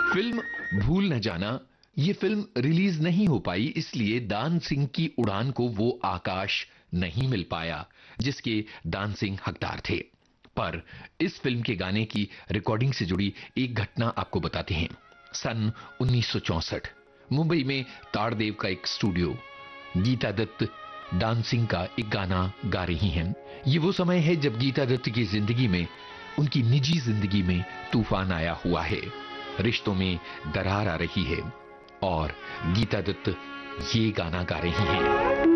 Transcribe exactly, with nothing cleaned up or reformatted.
Film भूल न जाना, ये फिल्म रिलीज नहीं हो पाई, इसलिए दान सिंह की उड़ान को वो आकाश नहीं मिल पाया जिसके दान सिंह हकदार थे। पर इस फिल्म के गाने की रिकॉर्डिंग से जुड़ी एक घटना आपको बताते हैं। सन उन्नीस सौ चौसठ मुंबई में ताड़देव का एक स्टूडियो, गीता दत्त दान सिंह का एक गाना गा रही हैं। ये वो समय है जब गीता दत्त की जिंदगी में, उनकी निजी जिंदगी में तूफान आया हुआ है, रिश्तों में दरार आ रही है और गीता दत्त ये गाना गा रही हैं।